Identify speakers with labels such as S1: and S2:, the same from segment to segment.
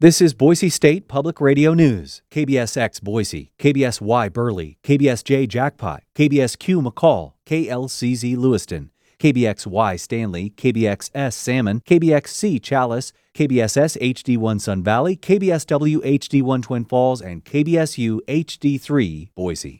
S1: This is Boise State Public Radio News. KBSX Boise, KBSY Burley, KBSJ Jackpot, KBSQ McCall, KLCZ Lewiston, KBXY Stanley, KBXS Salmon, KBXC Chalice, KBSS HD1 Sun Valley, KBSW HD1 Twin Falls, and KBSU HD3 Boise.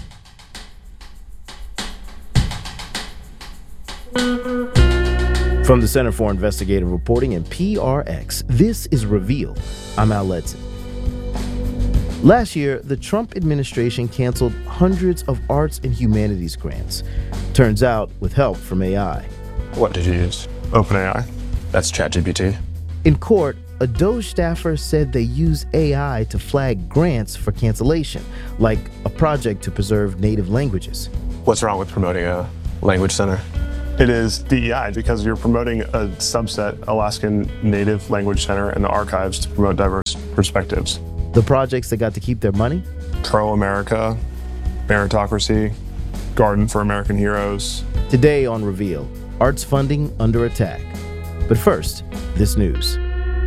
S2: From the Center for Investigative Reporting and PRX, this is Reveal. I'm Al Letson. Last year, the Trump administration canceled hundreds of arts and humanities grants. Turns out, with help from AI.
S3: What did you use? OpenAI? That's ChatGPT.
S2: In court, a DOJ staffer said they use AI to flag grants for cancellation, like a project to preserve native languages.
S3: What's wrong with promoting a language center? It is DEI because you're promoting a subset, Alaskan Native Language Center and the archives to promote diverse perspectives.
S2: The projects that got to keep their money?
S3: Pro-America, Meritocracy, Garden for American Heroes.
S2: Today on Reveal, arts funding under attack. But first, this news.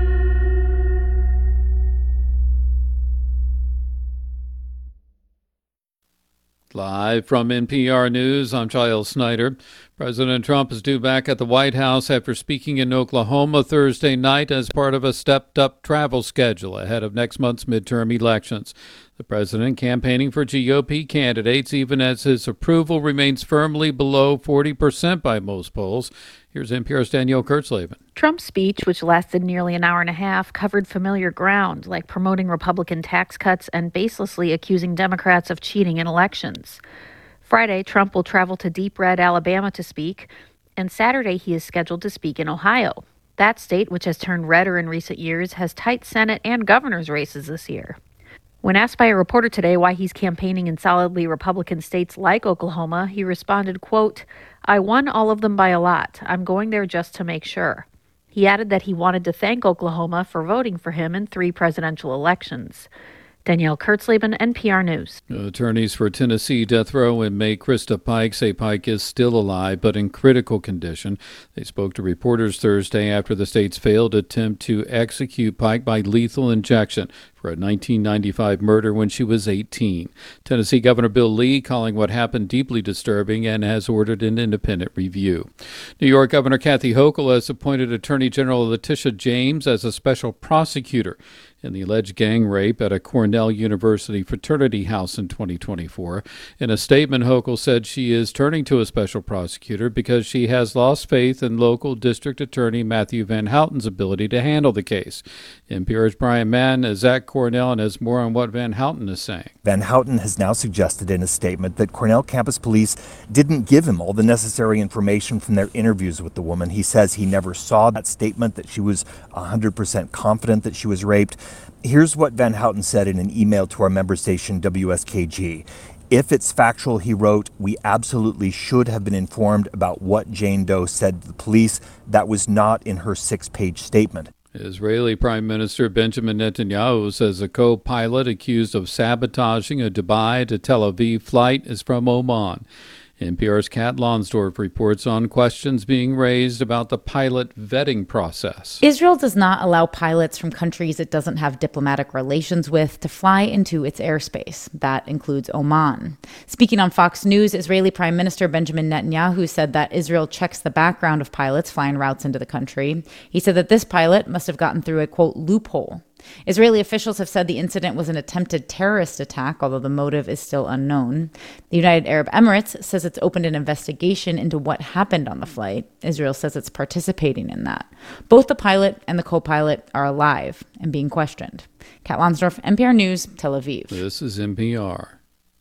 S4: Live from NPR News, I'm Giles Snyder. President Trump is due back at the White House after speaking in Oklahoma Thursday night as part of a stepped-up travel schedule ahead of next month's midterm elections. The president campaigning for GOP candidates, even as his approval remains firmly below 40% by most polls. Here's NPR's Danielle Kurtzleben.
S5: Trump's speech, which lasted nearly an hour and a half, covered familiar ground, like promoting Republican tax cuts and baselessly accusing Democrats of cheating in elections. Friday, Trump will travel to Deep Red, Alabama to speak, and Saturday he is scheduled to speak in Ohio. That state, which has turned redder in recent years, has tight Senate and governor's races this year. When asked by a reporter today why he's campaigning in solidly Republican states like Oklahoma, he responded, quote, "I won all of them by a lot. I'm going there just to make sure." He added that he wanted to thank Oklahoma for voting for him in 3 presidential elections. Danielle Kurtzleben, NPR News.
S4: Attorneys for Tennessee death row inmate Krista Pike say Pike is still alive but in critical condition. They spoke to reporters Thursday after the state's failed attempt to execute Pike by lethal injection for a 1995 murder when she was 18. Tennessee Governor Bill Lee calling what happened deeply disturbing and has ordered an independent review. New York Governor Kathy Hochul has appointed Attorney General Letitia James as a special prosecutor in the alleged gang rape at a Cornell University fraternity house in 2024. In a statement, Hochul said she is turning to a special prosecutor because she has lost faith in local District Attorney Matthew Van Houten's ability to handle the case. NPR's Brian Mann is at Cornell and has more on what Van Houten is saying.
S6: Van Houten has now suggested in a statement that Cornell campus police didn't give him all the necessary information from their interviews with the woman. He says he never saw that statement, that she was 100% confident that she was raped. Here's what Van Houten said in an email to our member station WSKG. If it's factual, he wrote, "We absolutely should have been informed about what Jane Doe said to the police. That was not in her 6-page statement."
S4: Israeli Prime Minister Benjamin Netanyahu says a co-pilot accused of sabotaging a Dubai to Tel Aviv flight is from Oman. NPR's Kat Lonsdorf reports on questions being raised about the pilot vetting process.
S7: Israel does not allow pilots from countries it doesn't have diplomatic relations with to fly into its airspace. That includes Oman. Speaking on Fox News, Israeli Prime Minister Benjamin Netanyahu said that Israel checks the background of pilots flying routes into the country. He said that this pilot must have gotten through a, quote, loophole. Israeli officials have said the incident was an attempted terrorist attack, although the motive is still unknown. The United Arab Emirates says it's opened an investigation into what happened on the flight. Israel says it's participating in that. Both the pilot and the co-pilot are alive and being questioned. Kat Lonsdorf, NPR News, Tel Aviv.
S4: This is NPR.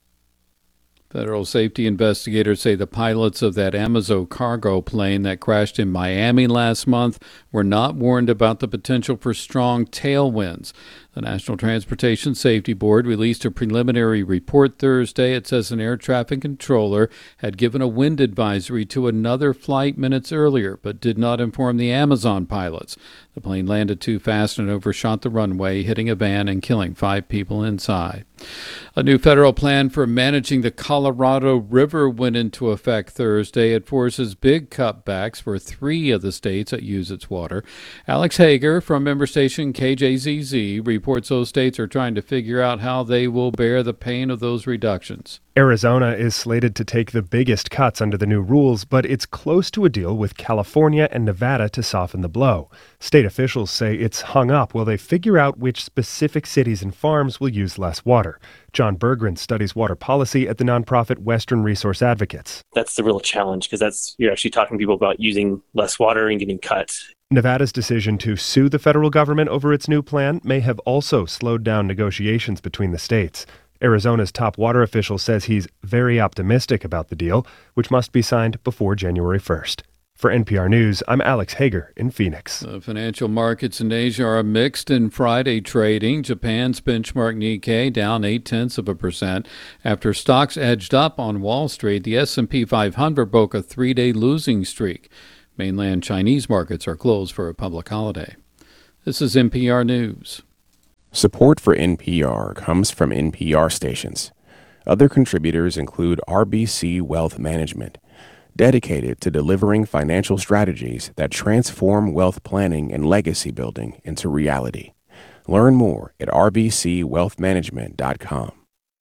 S4: Federal safety investigators say the pilots of that Amazon cargo plane that crashed in Miami last month were not warned about the potential for strong tailwinds. The National Transportation Safety Board released a preliminary report Thursday. It says an air traffic controller had given a wind advisory to another flight minutes earlier, but did not inform the Amazon pilots. The plane landed too fast and overshot the runway, hitting a van and killing 5 people inside. A new federal plan for managing the Colorado River went into effect Thursday. It forces big cutbacks for 3 of the states that use its water. Alex Hager from member station KJZZ reports those states are trying to figure out how they will bear the pain of those reductions.
S8: Arizona is slated to take the biggest cuts under the new rules, but it's close to a deal with California and Nevada to soften the blow. State officials say it's hung up while they figure out which specific cities and farms will use less water. John Berggren studies water policy at the nonprofit Western Resource Advocates.
S9: That's the real challenge, because you're actually talking to people about using less water and getting cut.
S8: Nevada's decision to sue the federal government over its new plan may have also slowed down negotiations between the states. Arizona's top water official says he's very optimistic about the deal, which must be signed before January 1st. For NPR News, I'm Alex Hager in Phoenix.
S4: The financial markets in Asia are mixed in Friday trading. Japan's benchmark Nikkei down 0.8% after stocks edged up on Wall Street. The S&P 500 broke a 3-day losing streak. Mainland Chinese markets are closed for a public holiday. This is NPR News.
S10: Support for NPR comes from NPR stations. Other contributors include RBC Wealth Management, dedicated to delivering financial strategies that transform wealth planning and legacy building into reality. Learn more at rbcwealthmanagement.com.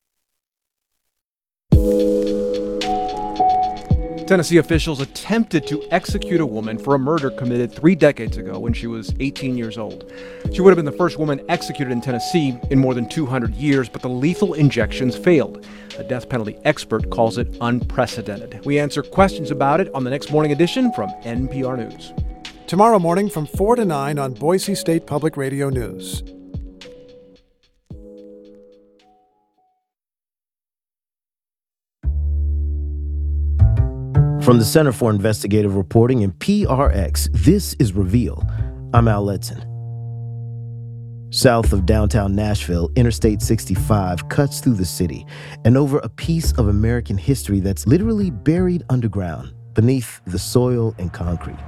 S11: Tennessee officials attempted to execute a woman for a murder committed 3 decades ago when she was 18 years old. She would have been the first woman executed in Tennessee in more than 200 years, but the lethal injections failed. A death penalty expert calls it unprecedented. We answer questions about it on the next morning edition from NPR News.
S12: Tomorrow morning from 4 to 9 on Boise State Public Radio News.
S2: From the Center for Investigative Reporting and PRX, this is Reveal. I'm Al Letson. South of downtown Nashville, Interstate 65 cuts through the city and over a piece of American history that's literally buried underground, beneath the soil and concrete.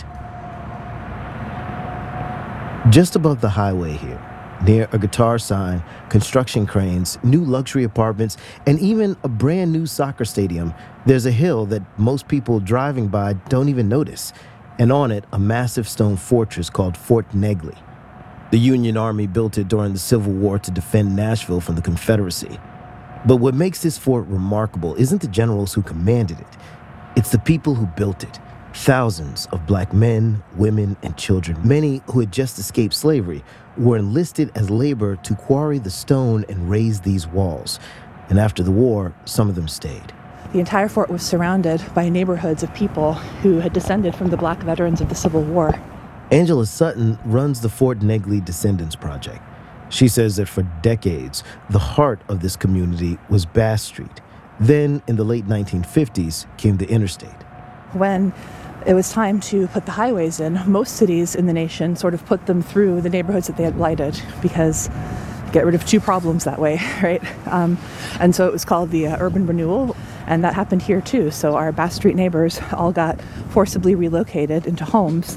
S2: Just above the highway here, near a guitar sign, construction cranes, new luxury apartments, and even a brand new soccer stadium, there's a hill that most people driving by don't even notice, and on it, a massive stone fortress called Fort Negley. The Union Army built it during the Civil War to defend Nashville from the Confederacy. But what makes this fort remarkable isn't the generals who commanded it. It's the people who built it. Thousands of black men, women, and children, many who had just escaped slavery, were enlisted as labor to quarry the stone and raise these walls. And after the war, some of them stayed.
S13: The entire fort was surrounded by neighborhoods of people who had descended from the black veterans of the Civil War.
S2: Angela Sutton runs the Fort Negley Descendants Project. She says that for decades, the heart of this community was Bass Street. Then, in the late 1950s, came the interstate.
S13: When it was time to put the highways in, most cities in the nation sort of put them through the neighborhoods that they had blighted, because get rid of 2 problems that way, right? And so it was called the urban renewal, and that happened here too. So our Bass Street neighbors all got forcibly relocated into homes.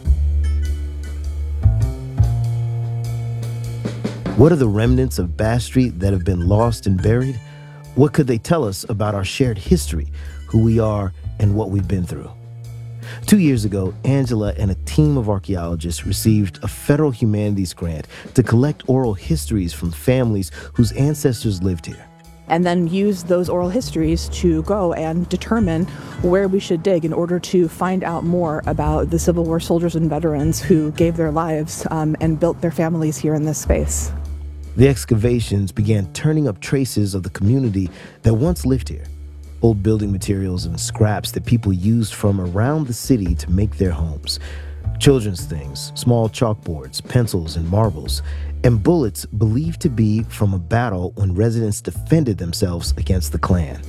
S2: What are the remnants of Bass Street that have been lost and buried? What could they tell us about our shared history, who we are, and what we've been through? 2 years ago, Angela and a team of archaeologists received a federal humanities grant to collect oral histories from families whose ancestors lived here.
S13: And then use those oral histories to go and determine where we should dig in order to find out more about the Civil War soldiers and veterans who gave their lives and built their families here in this space.
S2: The excavations began turning up traces of the community that once lived here. Old building materials and scraps that people used from around the city to make their homes. Children's things, small chalkboards, pencils, and marbles, and bullets believed to be from a battle when residents defended themselves against the Klan.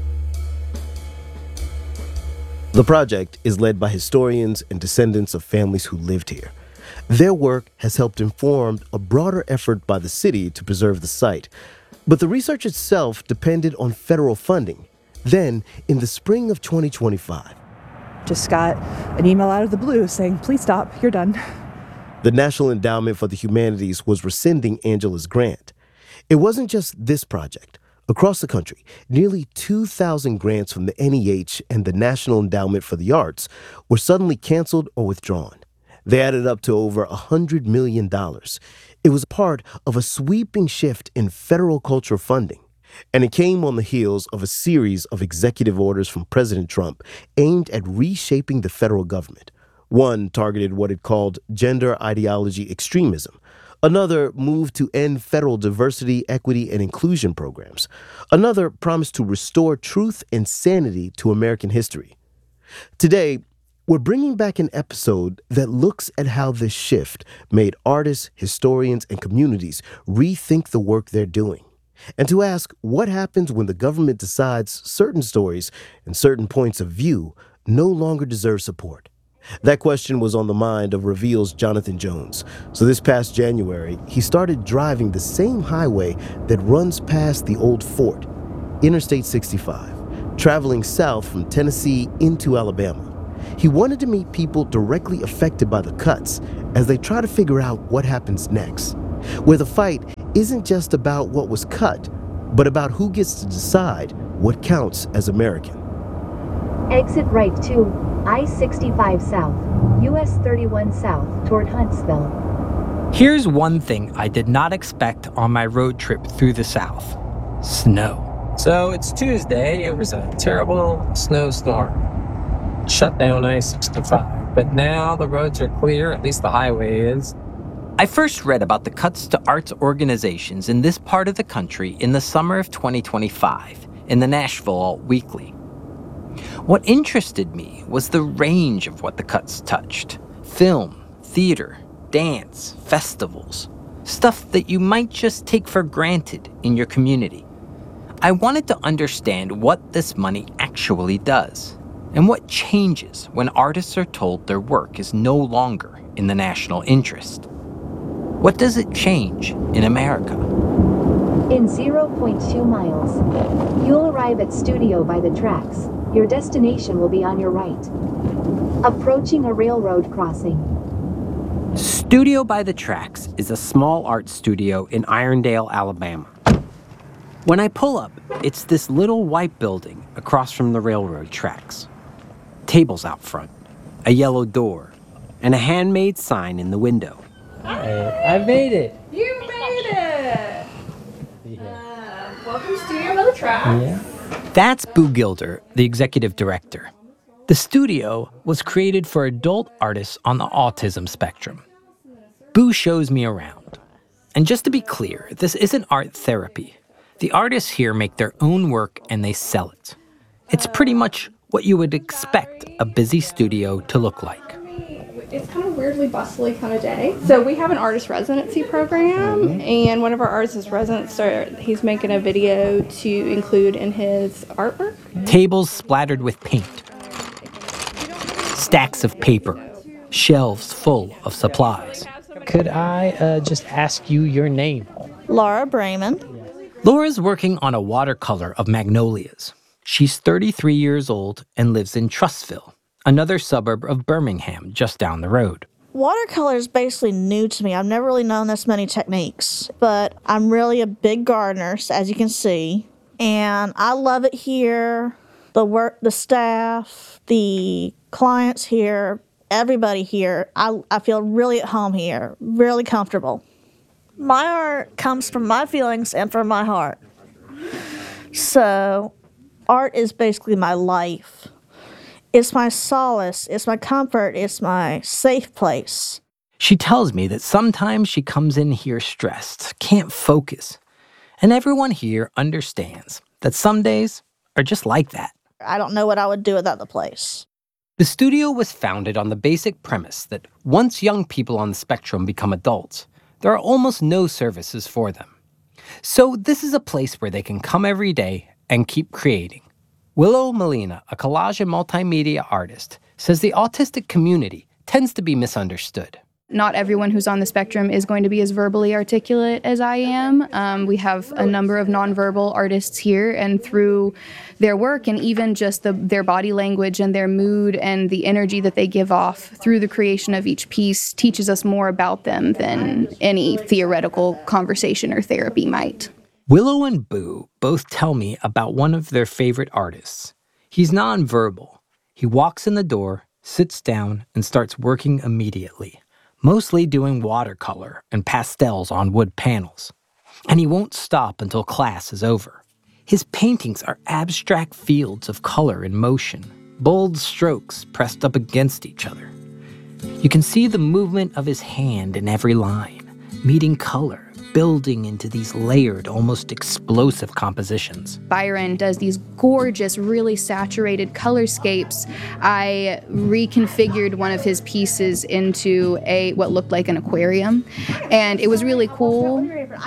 S2: The project is led by historians and descendants of families who lived here. Their work has helped inform a broader effort by the city to preserve the site. But the research itself depended on federal funding. Then, in the spring of 2025,
S13: just got an email out of the blue saying, please stop, you're done.
S2: The National Endowment for the Humanities was rescinding Angela's grant. It wasn't just this project. Across the country, nearly 2,000 grants from the NEH and the National Endowment for the Arts were suddenly canceled or withdrawn. They added up to over $100 million. It was part of a sweeping shift in federal culture funding, and it came on the heels of a series of executive orders from President Trump aimed at reshaping the federal government. One targeted what it called gender ideology extremism. Another moved to end federal diversity, equity, and inclusion programs. Another promised to restore truth and sanity to American history. Today, we're bringing back an episode that looks at how this shift made artists, historians, and communities rethink the work they're doing, and to ask what happens when the government decides certain stories and certain points of view no longer deserve support. That question was on the mind of Reveal's Jonathan Jones. So this past January, he started driving the same highway that runs past the old fort, Interstate 65, traveling south from Tennessee into Alabama. He wanted to meet people directly affected by the cuts as they try to figure out what happens next, where the fight isn't just about what was cut, but about who gets to decide what counts as American.
S14: Exit right to I-65 South, US 31 South toward Huntsville.
S15: Here's one thing I did not expect on my road trip through the South: snow.
S16: So it's Tuesday. It was a terrible snowstorm. Shut down I-65, but now the roads are clear, at least the highway is.
S15: I first read about the cuts to arts organizations in this part of the country in the summer of 2025 in the Nashville Alt Weekly. What interested me was the range of what the cuts touched: film, theater, dance, festivals, stuff that you might just take for granted in your community. I wanted to understand what this money actually does, and what changes when artists are told their work is no longer in the national interest. What does it change in America?
S14: In 0.2 miles, you'll arrive at Studio by the Tracks. Your destination will be on your right. Approaching a railroad crossing.
S15: Studio by the Tracks is a small art studio in Irondale, Alabama. When I pull up, it's this little white building across from the railroad tracks. Tables out front, a yellow door, and a handmade sign in the window.
S16: I made it.
S17: You made it! Welcome to Studio by the Tracks.
S16: Yeah.
S15: That's Boo Gilder, the executive director. The studio was created for adult artists on the autism spectrum. Boo shows me around. And just to be clear, this isn't art therapy. The artists here make their own work and they sell it. It's pretty much what you would expect a busy studio to look like.
S17: It's kind of weirdly bustly kind of day. So we have an artist residency program, and one of our artist residents, he's making a video to include in his artwork.
S15: Tables splattered with paint. Stacks of paper. Shelves full of supplies.
S16: Could I just ask you your name?
S18: Laura Brayman.
S15: Laura's working on a watercolor of magnolias. She's 33 years old and lives in Trussville, another suburb of Birmingham just down the road.
S18: Watercolor is basically new to me. I've never really known this many techniques, but I'm really a big gardener, as you can see, and I love it here. The work, the staff, the clients here, everybody here. I feel really at home here, really comfortable. My art comes from my feelings and from my heart. So, art is basically my life. It's my solace, it's my comfort, it's my safe place.
S15: She tells me that sometimes she comes in here stressed, can't focus. And everyone here understands that some days are just like that.
S18: I don't know what I would do without the place.
S15: The studio was founded on the basic premise that once young people on the spectrum become adults, there are almost no services for them. So this is a place where they can come every day and keep creating. Willow Molina, a collage and multimedia artist, says the autistic community tends to be misunderstood.
S19: Not everyone who's on the spectrum is going to be as verbally articulate as I am. We have a number of nonverbal artists here, and through their work and even just their body language and their mood and the energy that they give off through the creation of each piece teaches us more about them than any theoretical conversation or therapy might.
S15: Willow and Boo both tell me about one of their favorite artists. He's nonverbal. He walks in the door, sits down, and starts working immediately, mostly doing watercolor and pastels on wood panels. And he won't stop until class is over. His paintings are abstract fields of color in motion, bold strokes pressed up against each other. You can see the movement of his hand in every line, meeting color, building into these layered, almost explosive compositions.
S19: Byron does these gorgeous, really saturated colorscapes. I reconfigured one of his pieces into what looked like an aquarium, and it was really cool.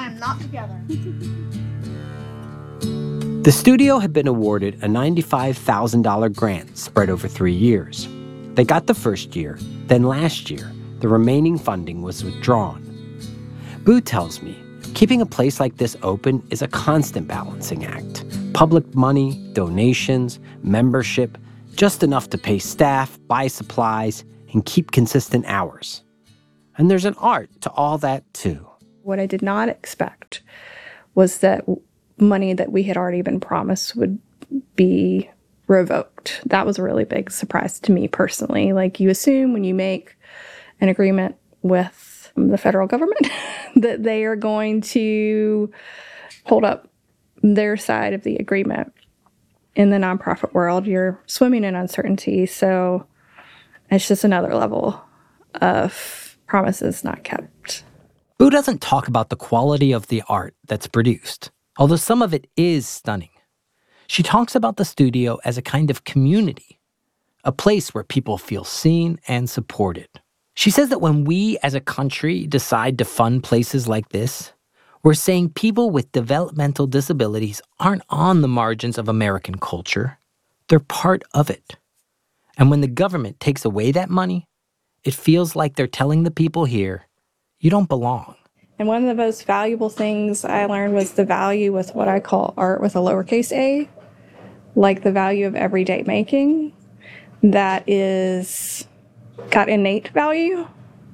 S15: The studio had been awarded a $95,000 grant spread over 3 years. They got the first year, then last year, the remaining funding was withdrawn. Boo tells me, keeping a place like this open is a constant balancing act. Public money, donations, membership, just enough to pay staff, buy supplies, and keep consistent hours. And there's an art to all that, too.
S17: What I did not expect was that money that we had already been promised would be revoked. That was a really big surprise to me personally. Like, you assume when you make an agreement with the federal government that they are going to hold up their side of the agreement. In the nonprofit world, you're swimming in uncertainty, so it's just another level of promises not kept.
S15: Boo doesn't talk about the quality of the art that's produced, although some of it is stunning. She talks about the studio as a kind of community, a place where people feel seen and supported. She says that when we as a country decide to fund places like this, we're saying people with developmental disabilities aren't on the margins of American culture. They're part of it. And when the government takes away that money, it feels like they're telling the people here, you don't belong.
S17: And one of the most valuable things I learned was the value with what I call art with a lowercase a, like the value of everyday making, that is got innate value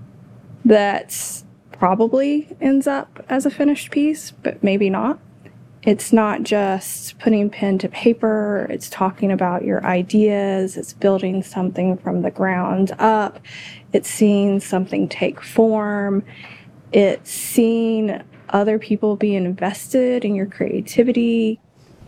S17: that probably ends up as a finished piece, but maybe not. It's not just putting pen to paper, it's talking about your ideas, it's building something from the ground up, it's seeing something take form, it's seeing other people be invested in your creativity.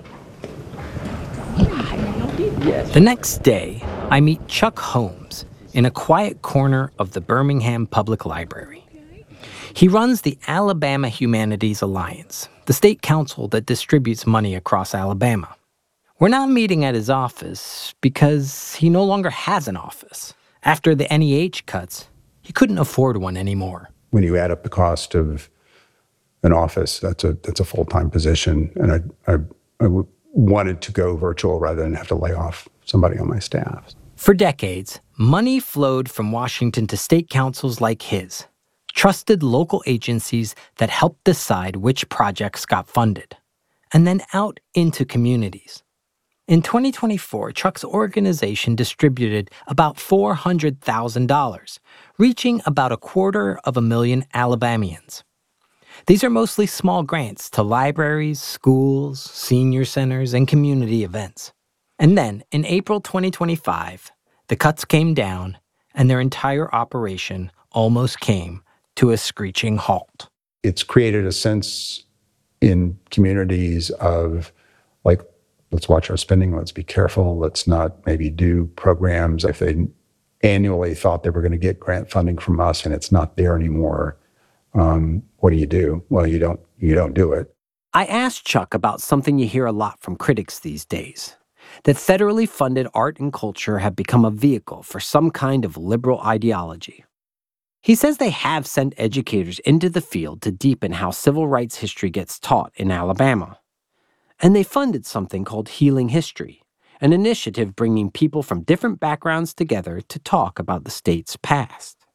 S15: The next day, I meet Chuck Holmes in a quiet corner of the Birmingham Public Library. He runs the Alabama Humanities Alliance, the state council that distributes money across Alabama. We're not meeting at his office because he no longer has an office. After the NEH cuts, he couldn't afford one anymore.
S20: When you add up the cost of an office, that's a full-time position, and I wanted to go virtual rather than have to lay off somebody on my staff.
S15: For decades, money flowed from Washington to state councils like his, trusted local agencies that helped decide which projects got funded, and then out into communities. In 2024, Chuck's organization distributed about $400,000, reaching about 250,000 Alabamians. These are mostly small grants to libraries, schools, senior centers, and community events. And then, in April 2025, the cuts came down, and their entire operation almost came to a screeching halt.
S20: It's created a sense in communities of, like, let's watch our spending, let's be careful, let's not maybe do programs. If they annually thought they were going to get grant funding from us and it's not there anymore, what do? Well, you don't do it.
S15: I asked Chuck about something you hear a lot from critics these days, that federally funded art and culture have become a vehicle for some kind of liberal ideology. He says they have sent educators into the field to deepen how civil rights history gets taught in Alabama. And they funded something called Healing History, an initiative bringing people from different backgrounds together to talk about the state's past.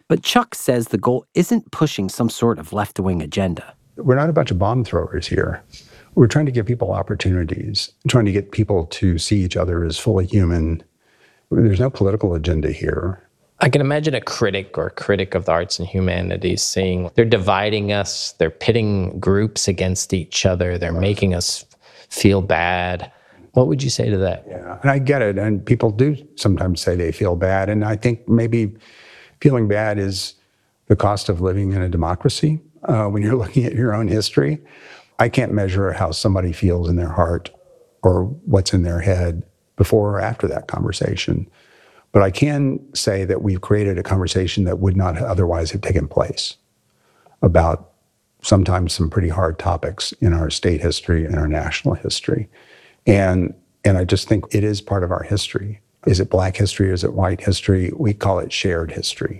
S15: But Chuck says the goal isn't pushing some sort of left-wing agenda.
S20: We're not a bunch of bomb throwers here. We're trying to give people opportunities, trying to get people to see each other as fully human. There's no political agenda here.
S16: I can imagine a critic or a critic of the arts and humanities saying they're dividing us, they're pitting groups against each other, they're making us feel bad. What would you say to that?
S20: Yeah, and I get it. And people do sometimes say they feel bad. And I think maybe feeling bad is the cost of living in a democracy when you're looking at your own history. I can't measure how somebody feels in their heart or what's in their head before or after that conversation. But I can say that we've created a conversation that would not otherwise have taken place about sometimes some pretty hard topics in our state history and our national history. And I just think it is part of our history. Is it Black history? Is it white history? We call it shared history.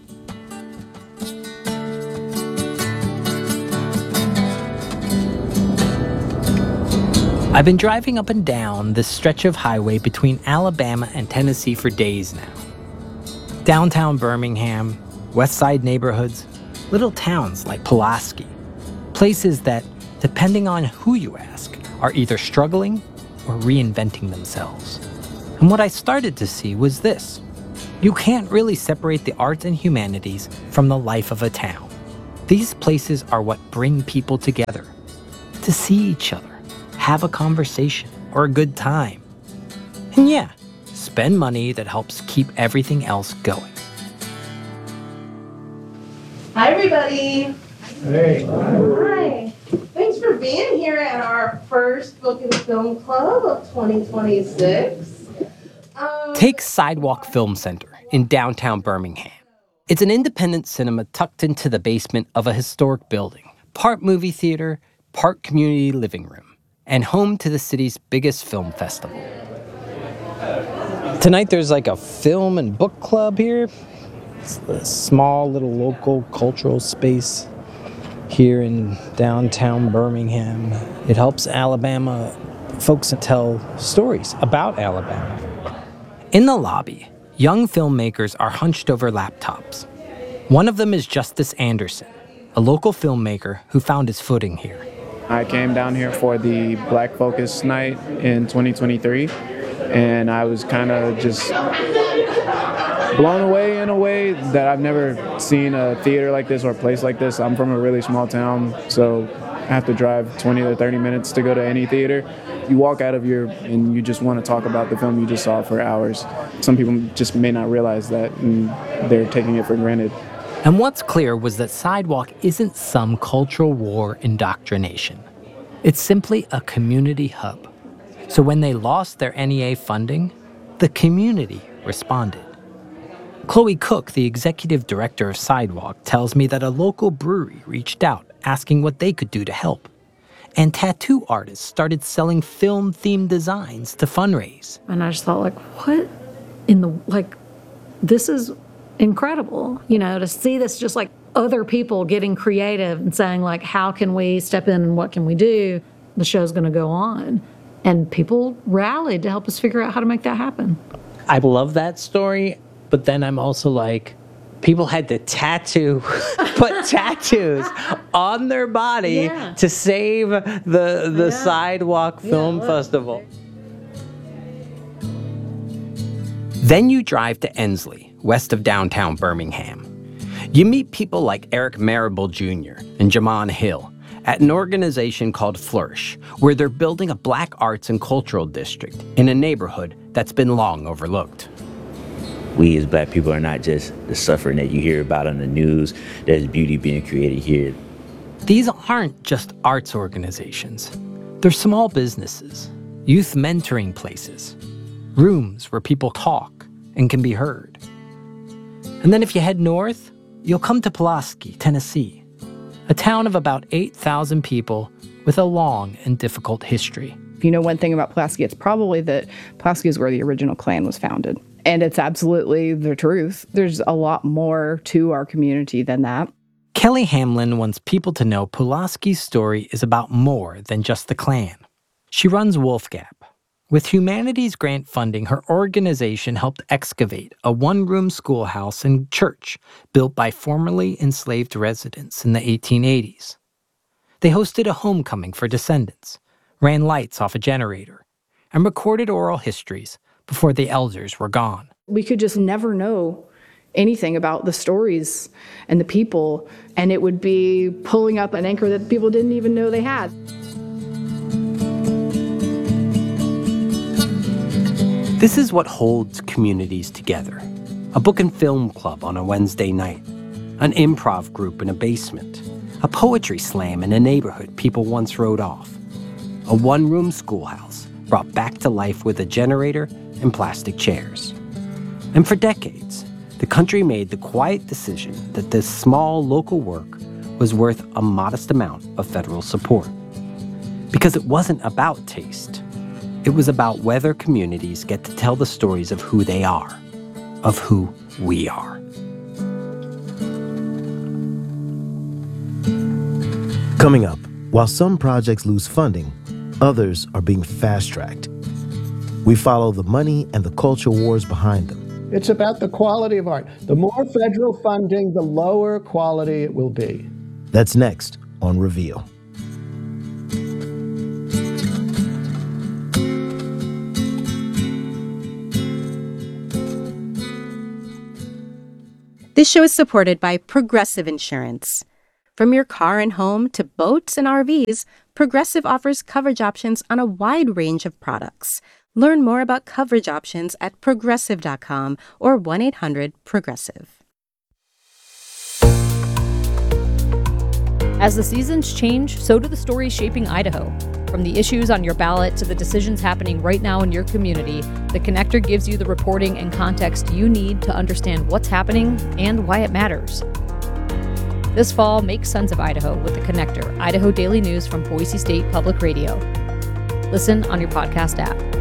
S15: I've been driving up and down this stretch of highway between Alabama and Tennessee for days now. Downtown Birmingham, West Side neighborhoods, little towns like Pulaski, places that, depending on who you ask, are either struggling or reinventing themselves. And what I started to see was this. You can't really separate the arts and humanities from the life of a town. These places are what bring people together, to see each other, have a conversation or a good time. And yeah, spend money that helps keep everything else going.
S21: Hi, everybody.
S20: Hey.
S21: Hi. Thanks for being here at our first Book and Film Club of 2026.
S15: Take Sidewalk Film Center in downtown Birmingham. It's an independent cinema tucked into the basement of a historic building, part movie theater, part community living room, and home to the city's biggest film festival.
S16: Tonight there's like a film and book club here. It's a small little local cultural space here in downtown Birmingham. It helps Alabama folks tell stories about Alabama.
S15: In the lobby, young filmmakers are hunched over laptops. One of them is Justice Anderson, a local filmmaker who found his footing here.
S22: I came down here for the Black Focus Night in 2023, and I was kind of just blown away in a way that I've never seen a theater like this or a place like this. I'm from a really small town, so I have to drive 20 to 30 minutes to go to any theater. You walk out of here and you just want to talk about the film you just saw for hours. Some people just may not realize that, and they're taking it for granted.
S15: And what's clear was that Sidewalk isn't some cultural war indoctrination. It's simply a community hub. So when they lost their NEA funding, the community responded. Chloe Cook, the executive director of Sidewalk, tells me that a local brewery reached out asking what they could do to help. And tattoo artists started selling film-themed designs to fundraise.
S23: And I just thought, what in the, this is incredible, to see this just like other people getting creative and saying how can we step in and what can we do? The show's going to go on. And people rallied to help us figure out how to make that happen.
S16: I love that story, but then I'm also people had to put tattoos on their body to save the Sidewalk Film Festival.
S15: Then you drive to Ensley, west of downtown Birmingham. You meet people like Eric Marable Jr. and Jamon Hill at an organization called Flourish, where they're building a Black arts and cultural district in a neighborhood that's been long overlooked.
S24: We as Black people are not just the suffering that you hear about on the news. There's beauty being created here.
S15: These aren't just arts organizations. They're small businesses, youth mentoring places, rooms where people talk and can be heard. And then if you head north, you'll come to Pulaski, Tennessee, a town of about 8,000 people with a long and difficult history.
S25: If you know one thing about Pulaski, it's probably that Pulaski is where the original Klan was founded. And it's absolutely the truth. There's a lot more to our community than that.
S15: Kelly Hamlin wants people to know Pulaski's story is about more than just the Klan. She runs Wolf Gap, With humanities grant funding, her organization helped excavate a one-room schoolhouse and church built by formerly enslaved residents in the 1880s. They hosted a homecoming for descendants, ran lights off a generator, and recorded oral histories before the elders were gone.
S25: We could just never know anything about the stories and the people, and it would be pulling up an anchor that people didn't even know they had.
S15: This is what holds communities together. A book and film club on a Wednesday night, an improv group in a basement, a poetry slam in a neighborhood people once wrote off, a one-room schoolhouse brought back to life with a generator and plastic chairs. And for decades, the country made the quiet decision that this small local work was worth a modest amount of federal support. Because it wasn't about taste. It was about whether communities get to tell the stories of who they are, of who we are.
S2: Coming up, while some projects lose funding, others are being fast-tracked. We follow the money and the culture wars behind them.
S1: It's about the quality of art. The more federal funding, the lower quality it will be.
S2: That's next on Reveal.
S3: This show is supported by Progressive Insurance. From your car and home to boats and RVs, Progressive offers coverage options on a wide range of products. Learn more about coverage options at Progressive.com or 1-800-PROGRESSIVE.
S5: As the seasons change, so do the stories shaping Idaho. From the issues on your ballot to the decisions happening right now in your community, The Connector gives you the reporting and context you need to understand what's happening and why it matters. This fall, make Sons of Idaho with The Connector, Idaho Daily News from Boise State Public Radio. Listen on your podcast app.